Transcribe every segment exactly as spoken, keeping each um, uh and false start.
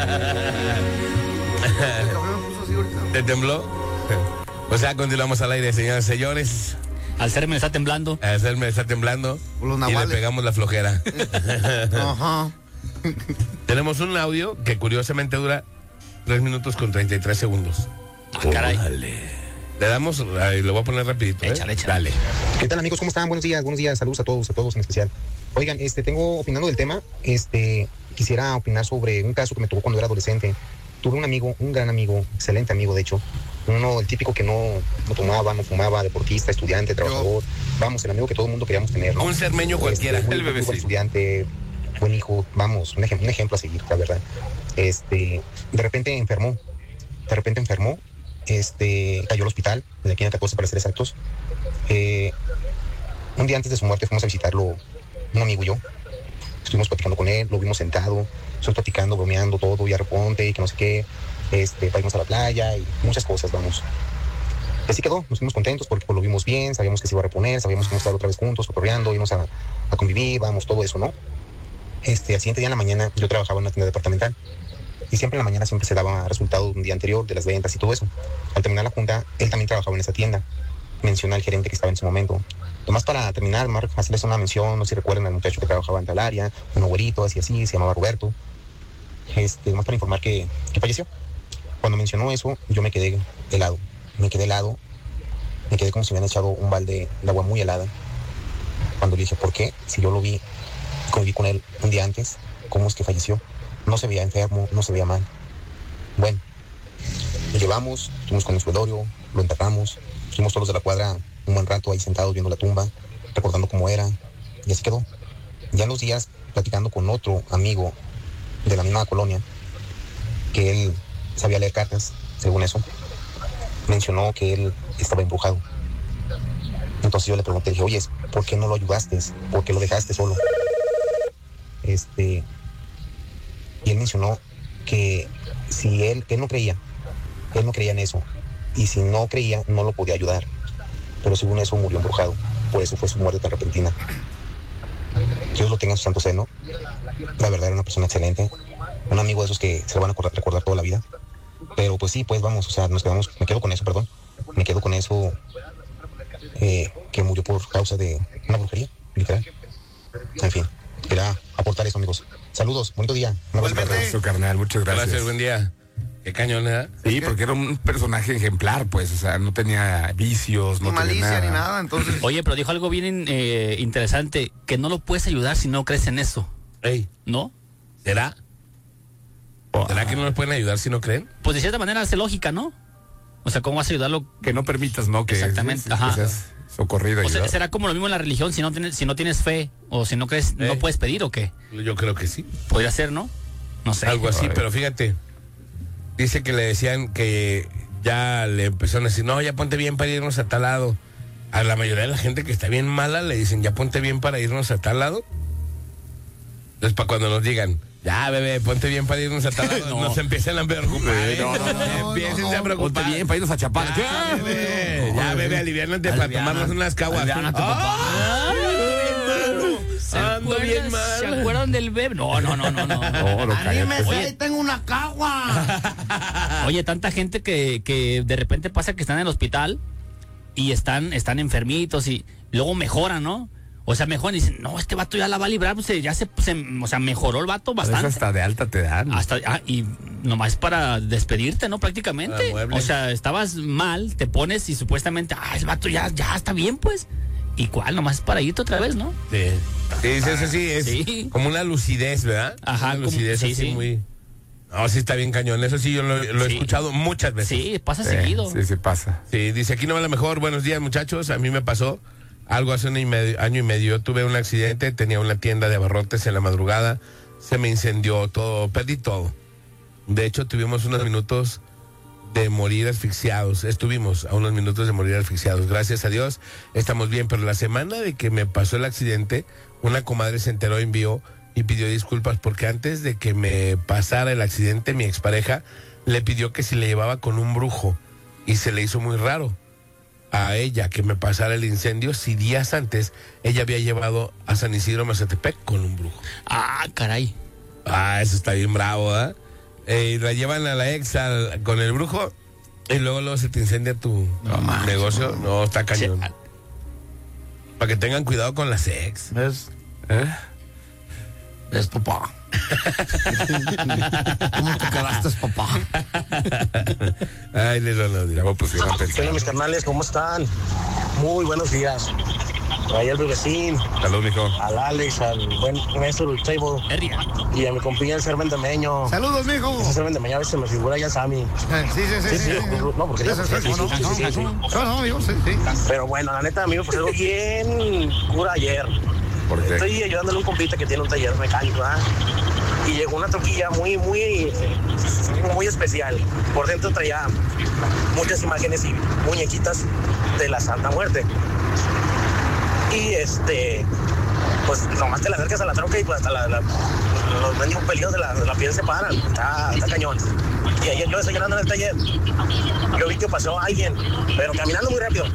¿Te tembló? O sea, continuamos al aire, señoras y señores. Al ser me está temblando. Al ser me está temblando. Y le pegamos la flojera. Ajá. Tenemos un audio que curiosamente dura tres minutos con treinta y tres segundos. Ah, caray. Órale. Le damos, ay, lo voy a poner rapidito. ¿eh? Échale, échale. Dale. ¿Qué tal, amigos? ¿Cómo están? Buenos días, buenos días. Saludos a todos, a todos en especial. Oigan, este, tengo opinando del tema, este, quisiera opinar sobre un caso que me tocó cuando era adolescente. Tuve un amigo, un gran amigo, excelente amigo, de hecho. Uno, el típico que no, no tomaba, no fumaba, deportista, estudiante, trabajador. Vamos, el amigo que todo el mundo queríamos tener, ¿no? Un cermeño cualquiera, este, muy, el bebé. Muy buen estudiante, buen hijo, vamos, un, ejem- un ejemplo a seguir, la verdad. Este, de repente enfermó, de repente enfermó, este, cayó al hospital, desde aquí en el catorce para ser exactos. Eh, un día antes de su muerte fuimos a visitarlo, un amigo y yo. Estuvimos platicando con él, lo vimos sentado, estuvimos platicando, bromeando todo, y a reponte, y que no sé qué, este, para irnos a la playa y muchas cosas, vamos. Y así quedó, nos fuimos contentos porque pues, lo vimos bien, sabíamos que se iba a reponer, sabíamos que íbamos a estar otra vez juntos, cotorreando, íbamos a, a convivir, vamos, todo eso, ¿no? Este, al siguiente día en la mañana yo trabajaba en una tienda departamental y siempre en la mañana siempre se daba resultado un día anterior de las ventas y todo eso. Al terminar la junta, él también trabajaba en esa tienda. Menciona al gerente que estaba en su momento. Nomás para terminar, Mark, hacerles una mención, no sé si recuerdan al muchacho que trabajaba en tal área, un güerito, así así, se llamaba Roberto. Este, más para informar que, que falleció. Cuando mencionó eso, yo me quedé helado. Me quedé helado. Me quedé como si me hubieran echado un balde de agua muy helada. Cuando le dije, ¿por qué? Si yo lo vi, conviví con él un día antes, ¿cómo es que falleció? No se veía enfermo, no se veía mal. Bueno, lo llevamos, estuvimos con el velorio, lo enterramos, estuvimos todos de la cuadra un buen rato ahí sentados viendo la tumba, recordando cómo era, y así quedó. Ya en los días, platicando con otro amigo de la misma colonia, que él sabía leer cartas, según eso, mencionó que él estaba embrujado. Entonces yo le pregunté, dije, oye, ¿por qué no lo ayudaste? ¿Por qué lo dejaste solo? Este, y él mencionó que si él, que él no creía, él no creía en eso, y si no creía, no lo podía ayudar. Pero según eso murió embrujado, por eso fue su muerte tan repentina. Dios lo tenga en su santo seno. La verdad era una persona excelente, un amigo de esos que se lo van a recordar, recordar toda la vida. Pero pues sí, pues vamos, o sea, nos quedamos, me quedo con eso, perdón, me quedo con eso, eh, que murió por causa de una brujería, literal. En fin, quería aportar eso, amigos. Saludos, bonito día. Un abrazo, Eso, carnal, muchas gracias. Gracias, buen día. Qué cañón, ¿eh? Sí, porque era un personaje ejemplar, pues, o sea, no tenía vicios, no Ni tenía malicia nada. ni nada, entonces. Oye, pero dijo algo bien eh, interesante, que no lo puedes ayudar si no crees en eso, Ey, ¿no? ¿será? ¿Será que no nos pueden ayudar si no creen? Pues de cierta manera hace lógica, ¿no? O sea, ¿cómo vas a ayudarlo? Que no permitas, ¿no? Que Exactamente, que ajá. seas socorrido. O sea, ayudado. será como lo mismo en la religión, si no tienes, si no tienes fe o si no crees, Eh. no puedes pedir o qué. Yo creo que sí. Podría ser, ¿no? No sé. Algo así, Ay. pero fíjate, dice que le decían que ya le empezaron a decir, no, ya ponte bien para irnos a tal lado. A la mayoría de la gente que está bien mala le dicen, ya ponte bien para irnos a tal lado. Entonces, para cuando nos digan, ya, bebé, ponte bien para irnos a tal lado, No. nos empiecen a preocupar. Eh, no, no, no, Empiecen no, a no. preocupar. Ponte bien para irnos a Chapala. Ya, bebé, ya, bebé, aliviánate para Aliviana. tomarnos unas caguas. Aliviánate, ¡Ay, papá. ando bien malo! ¿Se Ando acuerdan- bien mal. ¿Se acuerdan del bebé? No, no, no, no, no. No, no, Anímese, cállate. ahí tengo una cagua. Oye, tanta gente que, que de repente pasa que están en el hospital y están, están enfermitos y luego mejoran, ¿no? O sea, mejoran y dicen, no, este vato ya la va a librar, pues ya se, se o sea, mejoró el vato A veces bastante. hasta de alta te dan. Hasta, ah, y nomás para despedirte, ¿no? Prácticamente. Para muebles. O sea, estabas mal, te pones y supuestamente, ah, el vato ya, ya está bien, pues. ¿Y cuál? Nomás para irte otra vez, ¿no? Sí, sí, sí, eso sí, es Sí. como una lucidez, ¿verdad? Ajá, Una como- lucidez sí, así sí. muy... No, sí está bien cañón, eso sí yo lo, lo he Sí. escuchado muchas veces. Sí, pasa Sí, seguido. Sí, sí pasa. Sí, dice, aquí no va la mejor, buenos días muchachos, a mí me pasó algo hace un y medio- año y medio, tuve un accidente, tenía una tienda de abarrotes en la madrugada, se me incendió todo, perdí todo. De hecho, tuvimos unos minutos de morir asfixiados, estuvimos a unos minutos de morir asfixiados, gracias a Dios, estamos bien, pero la semana de que me pasó el accidente, una comadre se enteró, envió y pidió disculpas porque antes de que me pasara el accidente, mi expareja le pidió que si le llevaba con un brujo y se le hizo muy raro a ella que me pasara el incendio si días antes ella había llevado a San Isidro Mazatepec con un brujo. Ah, caray. Ah, eso está bien bravo, ¿eh? eh, la llevan a la ex al- con el brujo y luego, luego se te incendia tu No manches, negocio. no. No, está cañón. Sí. Para que tengan cuidado con las ex. ¿Ves? ¿Eh? ¿Ves, papá? ¿Cómo te quedaste, papá? Ay, les lo dirá. ¿Cómo pusieron a Hola, pensar? mis carnales, ¿cómo están? Muy buenos días. Ahí al bebecín, Salud, mijo. al Alex, al buen maestro del table Herria. y a mi compilla el ser vendemeño. Saludos, mijo. Ese ser vendemeño a veces se me figura ya Sammy. Eh, Sí, sí, sí. Sí, sí, sí, sí. no, porque ya- Sí, sí, sí, ¿cómo sí, sí, sí, sí. No, no, amigo, sí, sí. Pero bueno, la neta, a mí me pasó algo bien cura ayer. ¿Por qué? Estoy ayudándole a un compita que tiene un taller mecánico, ¿ah? Y llegó una troquilla muy, muy, muy especial. Por dentro traía muchas imágenes y muñequitas de la Santa Muerte. Y este, pues nomás te la acercas a la troca y pues hasta la, la- los mendigos pelitos de la, de la piel se paran. Está, está cañón. Y ayer yo estoy llegando en el taller. Yo vi que pasó alguien, pero caminando muy rápido.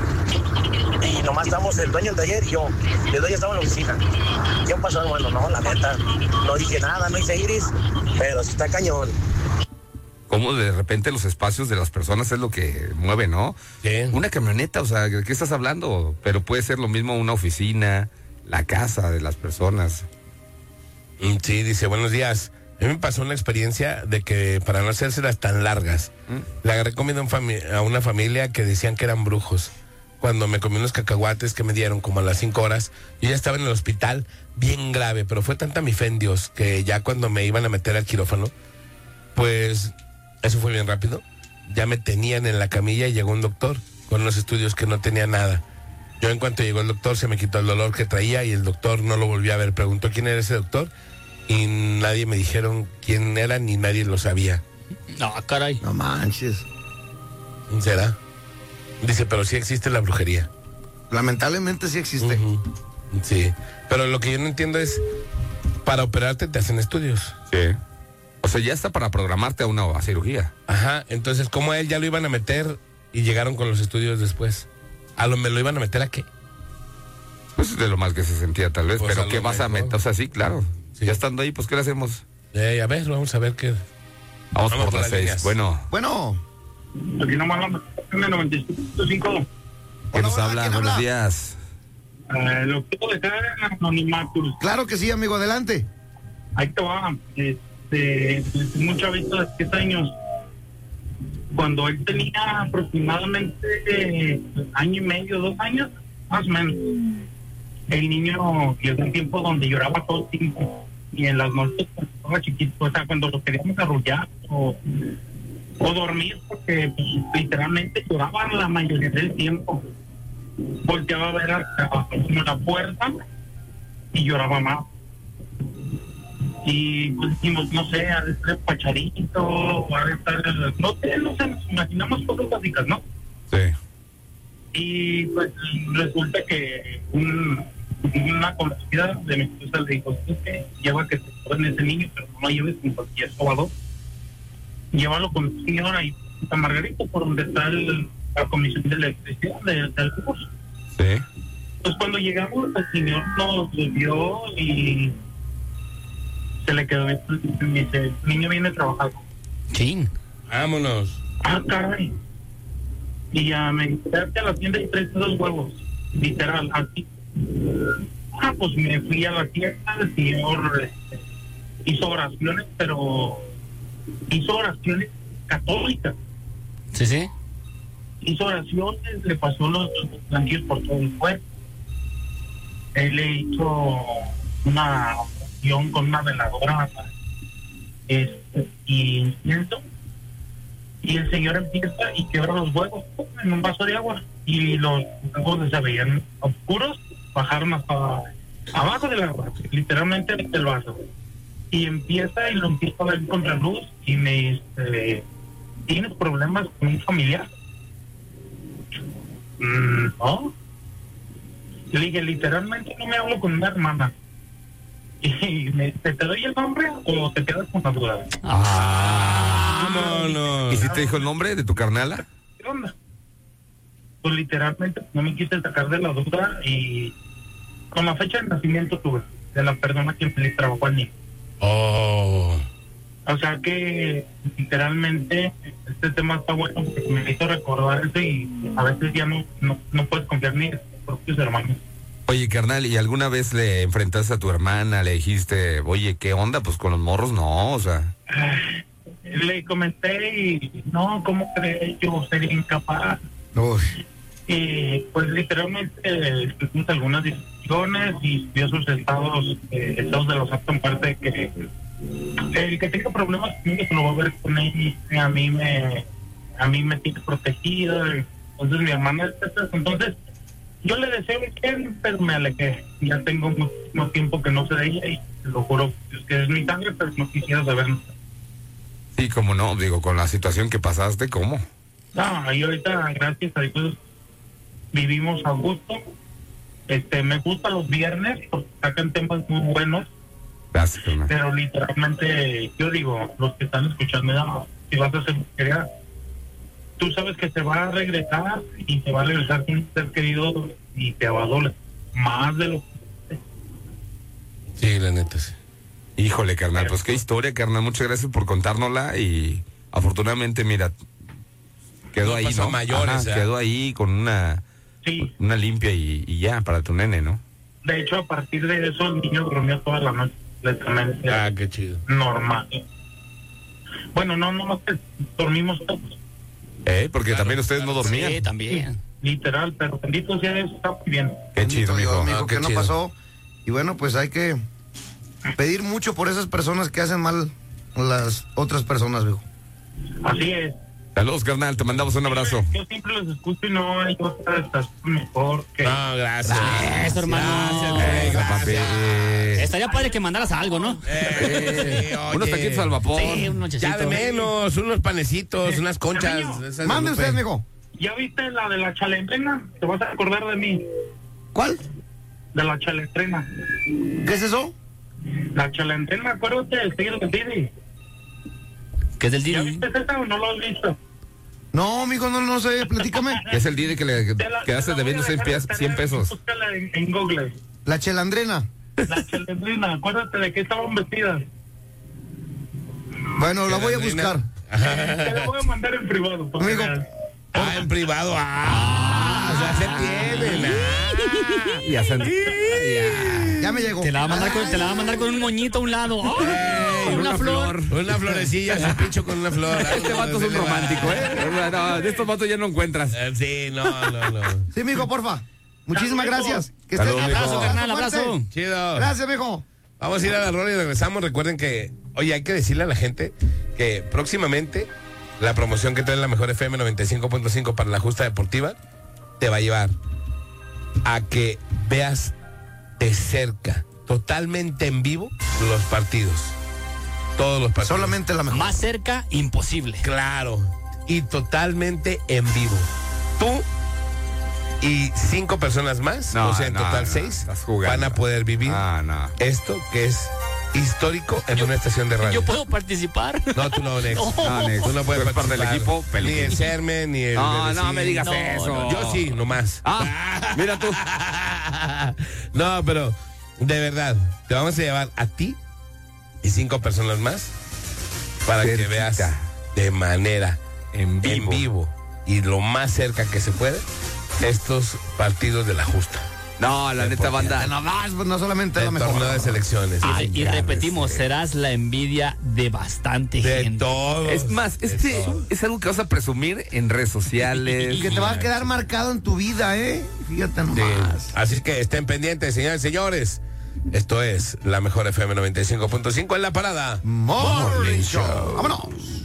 Y nomás estamos el dueño del taller y yo. Y el dueño estaba en la oficina. ¿Qué pasó? Bueno, no, la neta. No dije nada, no hice iris, pero sí está cañón. Cómo de repente los espacios de las personas es lo que mueve, ¿no? Sí. Una camioneta, o sea, ¿de qué estás hablando? Pero puede ser lo mismo una oficina, la casa de las personas. Mm, Sí, dice, buenos días. A mí me pasó una experiencia de que para no hacérselas tan largas, le agarré comida a, un fami- a una familia que decían que eran brujos. Cuando me comí unos cacahuates que me dieron como a las cinco horas, yo ya estaba en el hospital bien grave, pero fue tanta mi fe en Dios que ya cuando me iban a meter al quirófano, pues eso fue bien rápido. Ya me tenían en la camilla y llegó un doctor con unos estudios que no tenía nada. Yo en cuanto llegó el doctor se me quitó el dolor que traía y el doctor no lo volvió a ver. Preguntó quién era ese doctor y nadie me dijeron quién era ni nadie lo sabía. No, caray. No manches. ¿Será? Dice, pero sí existe la brujería. Lamentablemente sí existe. Ujú. Sí, pero lo que yo no entiendo es, para operarte te hacen estudios. Sí. O sea, ya está para programarte a una a cirugía. Ajá, entonces, ¿cómo a él ya lo iban a meter y llegaron con los estudios después? ¿A lo me lo iban a meter a qué? Pues de lo mal que se sentía tal vez, Pues a pero lo ¿qué vas a mejor. meter? O sea, sí, claro. Sí. Ya estando ahí, pues ¿qué le hacemos? Eh, a ver, vamos a ver qué... Vamos, Vamos por por las las seis. líneas. Bueno, Bueno, Aquí nomás la en el noventa y cinco. ¿qué Hola, nos hola, habla? ¿quién Buenos habla? días. Eh, lo quiero dejar en anonimato. claro que sí, amigo, adelante. Ahí te va. Este, un chavito de siete años. Cuando él tenía aproximadamente eh, año y medio, dos años, más o menos, el niño llegó un tiempo donde lloraba todo el tiempo. Y en las noches, cuando estaba chiquito, o sea, cuando lo queríamos arrullar o, o dormir, porque pues, literalmente lloraba la mayoría del tiempo. Volteaba a ver hasta la puerta y lloraba más. Y pues dijimos, no sé, ha de estar pacharito, o ha de estar, no sé, no sé, nos imaginamos cosas básicas, ¿no? Sí. Y pues resulta que un, una conocida de mi esposa le dijo, es que lleva que se joden ese niño, pero no lo lleves con cualquier sobador. Llévalo con tu señora y Santa Margarita, por donde está el, la comisión de electricidad de, del bus. Sí. Pues cuando llegamos, el señor nos vio y se le quedó viendo y me dice, el niño viene a trabajar. Chin. Vámonos. Ah, caray. Y ya me dice, vete a la tienda y traes dos huevos. Literal, así. Ah, pues me fui a la tienda, el señor eh, hizo oraciones, pero hizo oraciones católicas. Sí, sí. Hizo oraciones, le pasó los blanquillos por todo el cuerpo. Él le hizo una oración con una veladora este, y incienso. Y el señor empieza y quebra los huevos en un vaso de agua. Y los huevos se veían oscuros, bajaron hasta abajo del agua, literalmente del vaso. Y empieza y lo empieza a ver contra luz y me dice, ¿tienes problemas con un familiar? Mm, no. Le dije, literalmente no me hablo con una hermana. Y me dice, ¿te doy el nombre o te quedas con la duda? Ah. Vámonos. ¿Y si te dijo el nombre de tu carnala? ¿Qué onda? Pues literalmente no me quise sacar de la duda y con la fecha de nacimiento tuve de la persona que le trabajó al niño. Oh. O sea que literalmente este tema está bueno porque me hizo recordar eso y a veces ya no, no, no puedes confiar ni en tus propios hermanos. Oye, carnal, ¿y alguna vez le enfrentaste a tu hermana? Le dijiste, oye, ¿qué onda? Pues con los morros no, o sea. Le comenté y no, ¿cómo crees? Yo sería incapaz. Uy. Y pues literalmente eh, tuvimos algunas discusiones y vio sus estados, eh, estados de los actos en parte de que el que tenga problemas conmigo se lo va a ver con él y a mí me a mí me tiene protegido. Entonces mi hermana entonces yo le deseo bien, pero me alejé. Ya tengo mucho tiempo que no sé de ella y te lo juro que es mi sangre, pero no quisiera saber. Sí, cómo no, digo, con la situación que pasaste, ¿cómo? No, y ahorita gracias a Dios vivimos a gusto. Este, me gusta los viernes porque sacan temas muy buenos. Gracias, carnal. Pero literalmente, yo digo, los que están escuchando, no, si vas a hacer brujería, tú sabes que te va a regresar y te va a regresar con un ser querido y te va a doler más de lo que... Sí, la neta, sí. Híjole, carnal, pues qué historia, carnal. Muchas gracias por contárnosla y afortunadamente, mira, quedó No ahí, pasó ¿no? mayores, Ajá, ya. quedó ahí con una, Sí, una limpia y, y ya, para tu nene, ¿no? de hecho, a partir de eso, el niño durmió toda la noche, literalmente, Ah, qué chido. normal. Bueno, no, no, no, que dormimos todos, ¿Eh? Porque Claro, también ustedes no dormían. Sí, también. literal, pero bendito sea Dios, está muy bien. Qué chido, Bendito Dios, mijo. mijo, Ah, qué que no chido. pasó. Y bueno, pues hay que pedir mucho por esas personas que hacen mal a las otras personas, viejo. Así es. Saludos, carnal, te mandamos un abrazo. Yo siempre los escucho y no hay otra estación mejor que... No, gracias. Eso, hermano. Gracias, Eh, gracias. papi, eh, Estaría padre que mandaras algo, ¿no? Eh, sí, unos oye. taquitos al vapor. Sí, un nochecito. Ya de menos, unos panecitos, unas conchas. Cariño, esas de Mande Lupe. usted, mijo. ¿Ya viste la de la chalentrena? Te vas a acordar de mí, ¿Cuál? de la chalentrena. ¿Qué es eso? La chalentrena, acuérdate del tigre del Didi. Que es del ¿Ya Didi. viste esa o no lo has visto? No, mijo, no, no sé, platícame. Es el día que le Te la- quedaste te la debiendo voy a cien, dejar de pies- cien tarea, pesos. Búscala en, en Google. La chelandrena. La chalentrena, acuérdate de que estaban vestidas. Bueno, la voy a Chelandrina. buscar. Te la voy a mandar en privado. para que Amigo. veas. Ah, en privado. Ah, o sea, se tienen. Ah. Y hacen. Ya me llegó. Te la va a mandar con, te la va a mandar con un moñito a un lado. ¡Ay! Con una, una flor. flor. Una florecilla, su pincho con una flor. Este vato es un romántico, ¿eh? No, de estos vatos ya no encuentras. Eh, Sí, no, no, no. Sí, mijo, porfa. Muchísimas Saludos. gracias. Que Saludos, estés- mijo. Abrazo, carnal, Fuerte. abrazo. Chido. Gracias, mijo. Vamos a ir a la rola y regresamos. Recuerden que, oye, hay que decirle a la gente que próximamente la promoción que trae la mejor F M noventa y cinco punto cinco para la justa deportiva te va a llevar a que veas de cerca, totalmente en vivo, los partidos. Todos los partidos. Solamente la mejor. Más cerca, imposible. Claro. Y totalmente en vivo. Tú y cinco personas más, No, o sea, en no, total no, seis, estás jugando. van a poder vivir Ah, no. esto que es histórico en Yo- una estación de radio. ¿Yo puedo participar? No, tú no, Nex. No, Nex. Tú no puedes Tú eres parte del participar. equipo, peligro. Ni el Sermen, ni el... No, el no me vecino. digas No, eso. no. Yo sí, nomás. Ah, mira tú. No, pero de verdad, te vamos a llevar a ti y cinco personas más para que Cerquita. veas de manera En vivo. en vivo y lo más cerca que se puede estos partidos de la justa. No, la neta, banda. No más, pues no solamente Del la mejor. torneo de selecciones. Ay, y Ya, repetimos, sí. serás la envidia de bastante De gente. todos. Es más, de este todos. es algo que vas a presumir en redes sociales. Que te va a quedar marcado en tu vida, ¿eh? Fíjate Sí. nomás. Así que estén pendientes, señores y señores. Esto es la mejor F M noventa y cinco punto cinco en la parada. Morning Show. Vámonos.